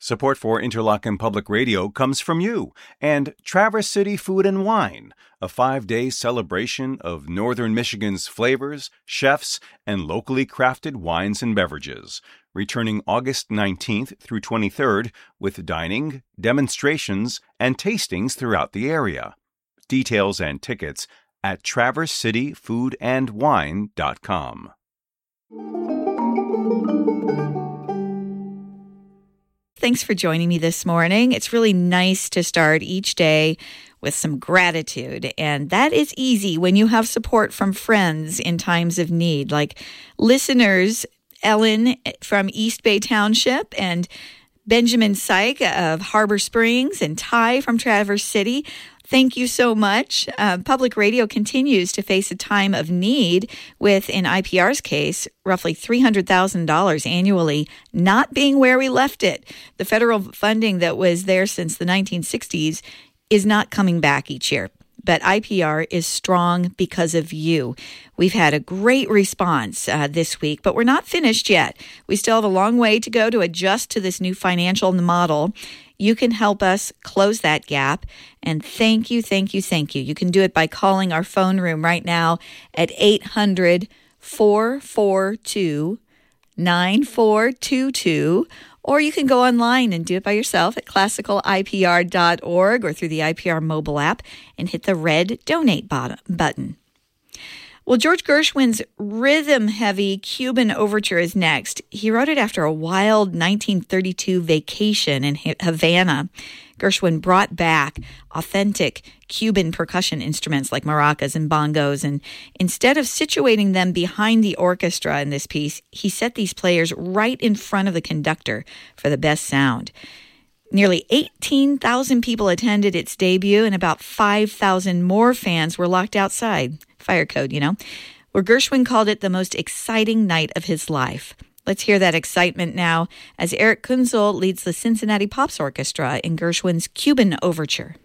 Support for Interlochen Public Radio comes from you and Traverse City Food and Wine, a 5-day celebration of Northern Michigan's flavors, chefs, and locally crafted wines and beverages, returning August 19th through 23rd with dining, demonstrations, and tastings throughout the area. Details and tickets at traversecityfoodandwine.com. Thanks for joining me this morning. It's really nice to start each day with some gratitude, and that is easy when you have support from friends in times of need, like listeners Ellen from East Bay Township and Benjamin Syke of Harbor Springs and Ty from Traverse City. Thank you so much. Public radio continues to face a time of need with, in IPR's case, roughly $300,000 annually not being where we left it. The federal funding that was there since the 1960s is not coming back each year. But IPR is strong because of you. We've had a great response this week, but we're not finished yet. We still have a long way to go to adjust to this new financial model. You can help us close that gap. And thank you, thank you, thank you. You can do it by calling our phone room right now at 800-442-9422. Or you can go online and do it by yourself at classicalipr.org or through the IPR mobile app and hit the red donate button. Well, George Gershwin's rhythm-heavy Cuban overture is next. He wrote it after a wild 1932 vacation in Havana. Gershwin brought back authentic Cuban percussion instruments like maracas and bongos, and instead of situating them behind the orchestra in this piece, he set these players right in front of the conductor for the best sound. Nearly 18,000 people attended its debut, and about 5,000 more fans were locked outside. Fire code, you know, where Gershwin called it the most exciting night of his life. Let's hear that excitement now as Eric Kunzel leads the Cincinnati Pops Orchestra in Gershwin's Cuban Overture.